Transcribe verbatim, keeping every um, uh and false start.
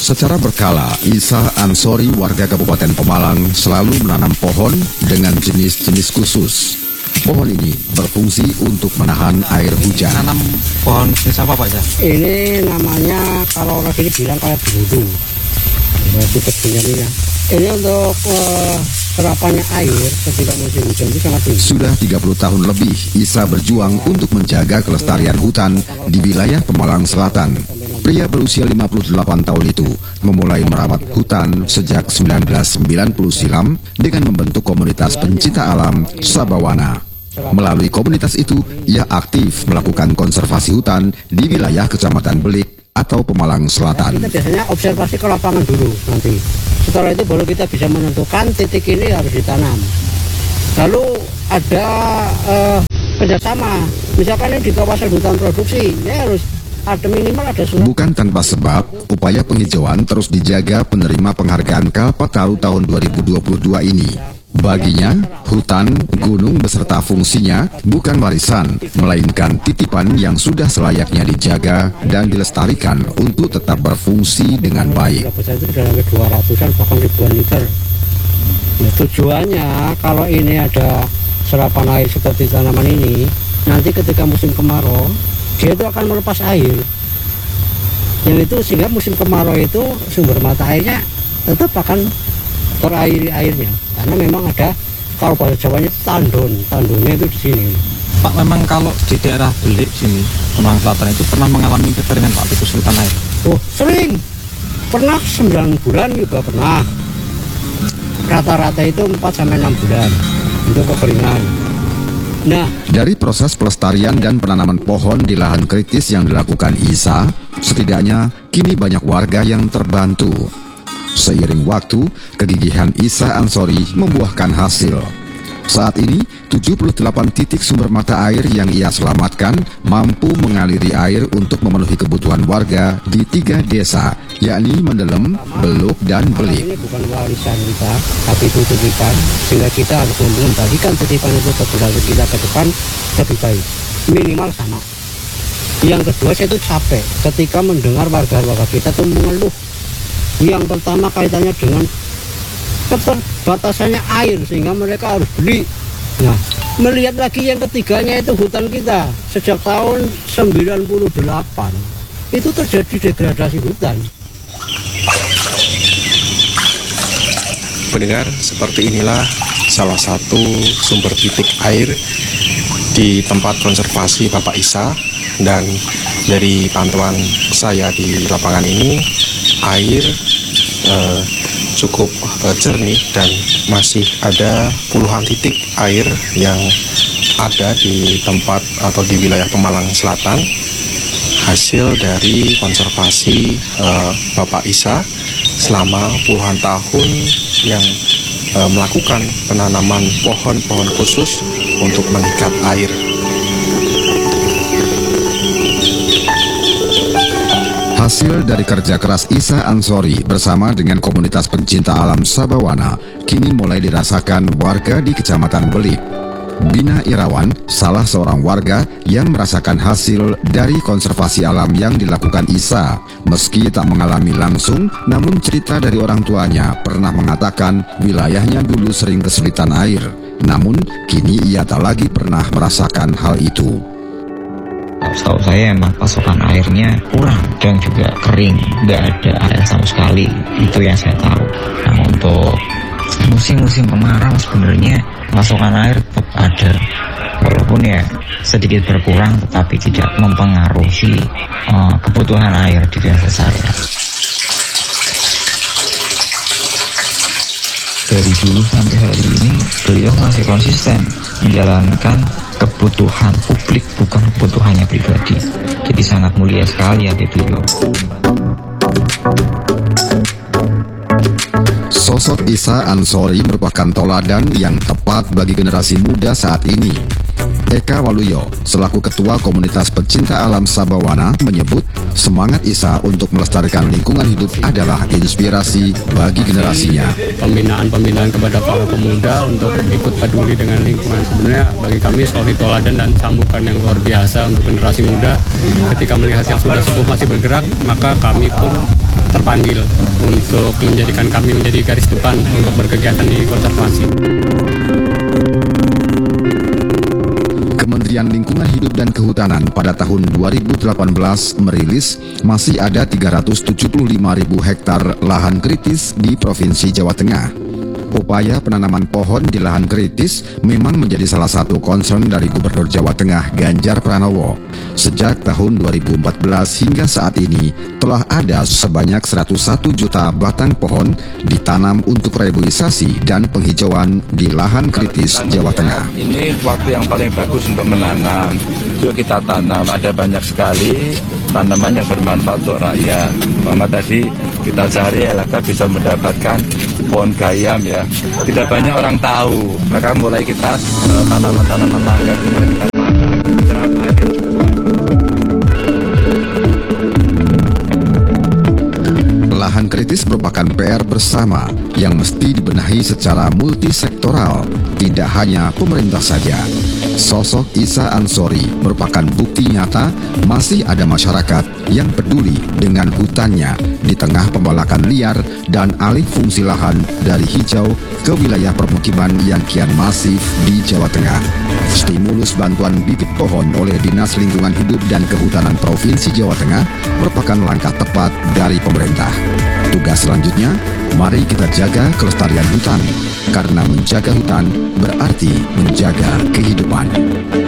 Secara berkala, Isa Ansori warga Kabupaten Pemalang selalu menanam pohon dengan jenis-jenis khusus. Pohon ini berfungsi untuk menahan air hujan. Nanam pohon jenis apa Pak ya? Ini namanya kalau orang sini bilang kayak berudu. Itu kebunnya. Ini untuk uh, serapannya air ketika musim hujan itu sangat tinggi. Sudah tiga puluh tahun lebih Isa berjuang untuk menjaga kelestarian hutan di wilayah Pemalang Selatan. Pria berusia lima puluh delapan tahun itu memulai merawat hutan sejak seribu sembilan ratus sembilan puluh silam dengan membentuk komunitas pencinta alam Sabawana. Melalui komunitas itu, ia aktif melakukan konservasi hutan di wilayah Kecamatan Belik atau Pemalang Selatan. Kita biasanya observasi ke lapangan dulu nanti. Setelah itu baru kita bisa menentukan titik ini harus ditanam. Lalu ada uh, kerjasama, misalkan ini di kawasan hutan produksi, ya harus ada minimal ada surat. Bukan tanpa sebab, upaya penghijauan terus dijaga penerima penghargaan Kalpataru tahun dua ribu dua puluh dua ini. Baginya, hutan, gunung beserta fungsinya bukan warisan, melainkan titipan yang sudah selayaknya dijaga dan dilestarikan untuk tetap berfungsi dengan baik. Besar itu sudah sampai dua ratusan bahkan ribuan liter. Nah, tujuannya kalau ini ada serapan air seperti tanaman ini, nanti ketika musim kemarau, dia itu akan melepas air. Yang itu sehingga musim kemarau itu sumber mata airnya tetap akan terairi airnya. Karena memang ada, kalau bahasa Jawanya tandon, tandonnya itu di sini. Pak, memang kalau di daerah Belik sini, Pemalang Selatan itu pernah mengalami kekeringan Pak, itu kesulitan air? Oh, sering. Pernah sembilan bulan juga pernah. Rata-rata itu empat sampai enam bulan untuk kekeringan. Nah, dari proses pelestarian dan penanaman pohon di lahan kritis yang dilakukan Isa, setidaknya kini banyak warga yang terbantu. Seiring waktu, kegigihan Isa Ansori membuahkan hasil. Saat ini, tujuh puluh delapan titik sumber mata air yang ia selamatkan mampu mengaliri air untuk memenuhi kebutuhan warga di tiga desa, yakni Mendelem, Beluk, dan Belik. Ini bukan warisan kita, tapi itu titipan, sehingga kita harus membagikan titipan itu ke budaya kita ke depan lebih baik, minimal sama. Yang kedua, saya itu capek ketika mendengar warga-warga kita tuh mengeluh. Yang pertama kaitannya dengan keterbatasannya air sehingga mereka harus beli. Nah, melihat lagi yang ketiganya itu hutan kita sejak tahun sembilan puluh delapan itu terjadi degradasi hutan. Pendengar, seperti inilah salah satu sumber titik air di tempat konservasi Bapak Isa, dan dari pantauan saya di lapangan ini air eh, cukup eh, jernih dan masih ada puluhan titik air yang ada di tempat atau di wilayah Pemalang Selatan hasil dari konservasi eh, Bapak Isa selama puluhan tahun yang eh, melakukan penanaman pohon-pohon khusus untuk mengikat air. Hasil dari kerja keras Isa Ansori bersama dengan komunitas pencinta alam Sabawana kini mulai dirasakan warga di Kecamatan Belik. Bina Irawan, salah seorang warga yang merasakan hasil dari konservasi alam yang dilakukan Isa. Meski tak mengalami langsung, namun cerita dari orang tuanya pernah mengatakan wilayahnya dulu sering kesulitan air. Namun, kini ia tak lagi pernah merasakan hal itu. Setahu saya emang pasokan airnya kurang dan juga kering, nggak ada air sama sekali. Itu yang saya tahu. Nah, untuk musim-musim kemarau sebenarnya pasokan air tetap ada, walaupun ya sedikit berkurang, tetapi tidak mempengaruhi uh, kebutuhan air di desa saya. Dari dulu sampai hari ini beliau masih konsisten menjalankan kebutuhan publik, bukan kebutuhannya pribadi. Jadi sangat mulia sekali hati beliau. Sosok Isa Ansori merupakan toladan yang tepat bagi generasi muda saat ini. Eka Waluyo, selaku Ketua Komunitas Pecinta Alam Sabawana, menyebut semangat Isa untuk melestarikan lingkungan hidup adalah inspirasi bagi generasinya. Pembinaan-pembinaan kepada para pemuda untuk ikut peduli dengan lingkungan. Sebenarnya bagi kami suri toladan dan sambutan yang luar biasa untuk generasi muda. Ketika melihat yang sudah sepuh masih bergerak, maka kami pun terpanggil untuk menjadikan kami menjadi garis depan untuk berkegiatan di konservasi. Kementerian Lingkungan Hidup dan Kehutanan pada tahun dua ribu delapan belas merilis masih ada tiga ratus tujuh puluh lima ribu hektar lahan kritis di Provinsi Jawa Tengah. Upaya penanaman pohon di lahan kritis memang menjadi salah satu concern dari Gubernur Jawa Tengah Ganjar Pranowo. Sejak tahun dua ribu empat belas hingga saat ini telah ada sebanyak seratus satu juta batang pohon ditanam untuk reboisasi dan penghijauan di lahan kritis Jawa Tengah. Ini waktu yang paling bagus untuk menanam. Yuk kita tanam, ada banyak sekali tanaman yang bermanfaat untuk rakyat. Mama tadi kita cari agar bisa mendapatkan pohon gayam ya. Tidak banyak orang tahu. Maka mulai kita tanaman-tanaman mangga kita Lahan kritis merupakan P R bersama yang mesti dibenahi secara multisektoral, tidak hanya pemerintah saja. Sosok Isa Ansori merupakan bukti nyata masih ada masyarakat yang peduli dengan hutannya di tengah pembalakan liar dan alih fungsi lahan dari hijau ke wilayah permukiman yang kian masif di Jawa Tengah. Stimulus bantuan bibit pohon oleh Dinas Lingkungan Hidup dan Kehutanan Provinsi Jawa Tengah merupakan langkah tepat dari pemerintah. Tugas selanjutnya, mari kita jaga kelestarian hutan, karena menjaga hutan berarti menjaga kehidupan.